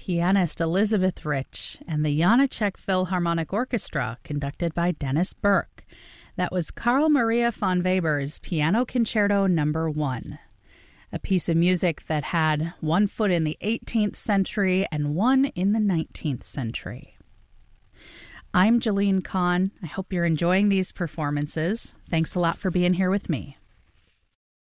pianist Elizabeth Rich, and the Janáček Philharmonic Orchestra, conducted by Dennis Burke. That was Carl Maria von Weber's Piano Concerto No. 1, a piece of music that had one foot in the 18th century and one in the 19th century. I'm Jeline Kahn. I hope you're enjoying these performances. Thanks a lot for being here with me.